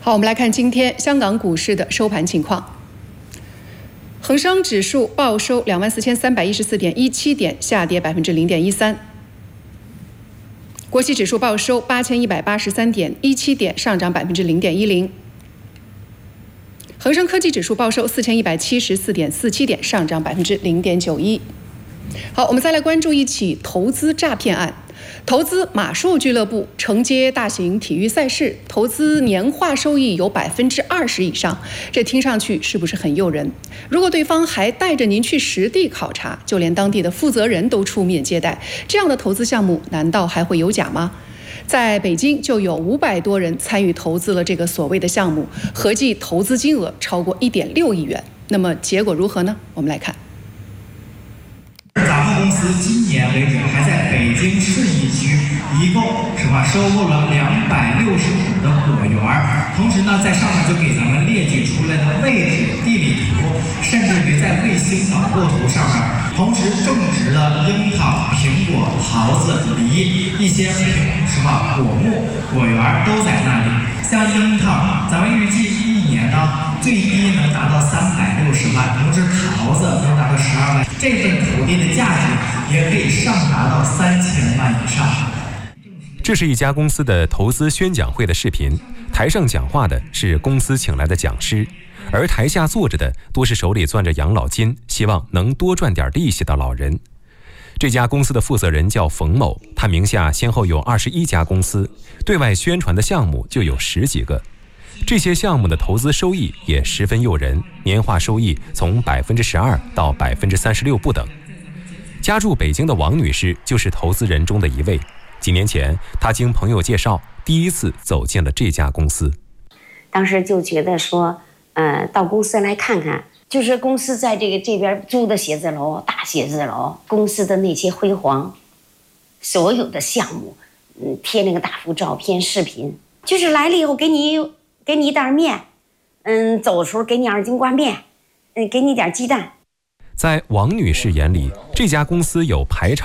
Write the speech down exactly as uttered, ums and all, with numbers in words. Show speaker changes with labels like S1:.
S1: 好，我们来看今天香港股市的收盘情况。恒生指数报收两万四千三百一十四点一七点，下跌百分之零点一三。国企指数报收八千一百八十三点一七点，上涨百分之零点一零。恒生科技指数报收四千一百七十四点四七点，上涨百分之零点九一。好，我们再来关注一起投资诈骗案。投资马术俱乐部承接大型体育赛事，投资年化收益有百分之二十以上，这听上去是不是很诱人？如果对方还带着您去实地考察，就连当地的负责人都出面接待，这样的投资项目难道还会有假吗？在北京就有五百多人参与投资了这个所谓的项目，合计投资金额超过一点六亿元。那么结果如何呢？我们来看。
S2: 咱们公司今年为止还在北京顺义区一共是吧收购了两百六十亩的果园，同时呢在上面就给咱们列举出来的位置、地理图，甚至于在卫星导购图上面，同时种植了樱桃、苹果、桃子、梨一些什么果木、果园都在那里。像樱桃，咱们预计一年呢最低能达到三百六十万，同时桃子能达到十二万，这份土地的价值也可以上达到三千万以上。
S3: 这是一家公司的投资宣讲会的视频，台上讲话的是公司请来的讲师，而台下坐着的多是手里攥着养老金，希望能多赚点利息的老人。这家公司的负责人叫冯某，他名下先后有二十一家公司，对外宣传的项目就有十几个。这些项目的投资收益也十分诱人，年化收益从百分之十二到百分之三十六不等。家住北京的王女士就是投资人中的一位。几年前，她经朋友介绍，第一次走进了这家公司。
S4: 当时就觉得说，呃，到公司来看看，就是公司在这个这边租的写字楼，大写字楼，公司的那些辉煌，所有的项目，嗯，贴那个大幅照片、视频，就是来了以后给你。给你一袋面，嗯，走的时候给你二斤挂面，嗯，给你点鸡蛋。
S3: 在王女士眼里，这家公司有排场。